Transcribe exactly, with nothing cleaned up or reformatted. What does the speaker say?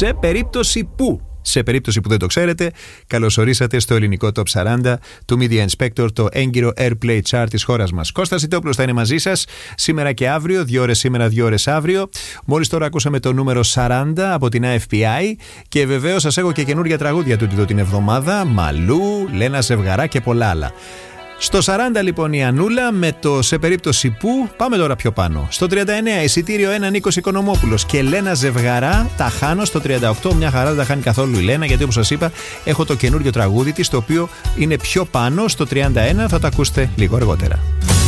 Σε περίπτωση που. Σε περίπτωση που δεν το ξέρετε, καλωσορίσατε στο ελληνικό Top σαράντα του Media Inspector, το έγκυρο Airplay Chart της χώρας μας. Κώστας Ιτόπουλος θα είναι μαζί σας σήμερα και αύριο, δύο ώρες σήμερα, δύο ώρες αύριο. Μόλις τώρα ακούσαμε το νούμερο σαράντα από την F P I και βεβαίως σας έχω και καινούργια τραγούδια του εδώ την εβδομάδα. Μαλού, Λένα Ζευγαρά και πολλά άλλα. Στο σαράντα λοιπόν η Ανούλα με το σε περίπτωση που. Πάμε τώρα πιο πάνω. Στο τριάντα εννέα εισιτήριο ένα Νίκος Οικονομόπουλος και Λένα Ζευγαρά. Τα χάνω στο τριάντα οκτώ. Μια χαρά δεν τα χάνει καθόλου η Λένα, γιατί όπως σας είπα έχω το καινούριο τραγούδι της, το οποίο είναι πιο πάνω στο τριάντα ένα. Θα το ακούσετε λίγο αργότερα.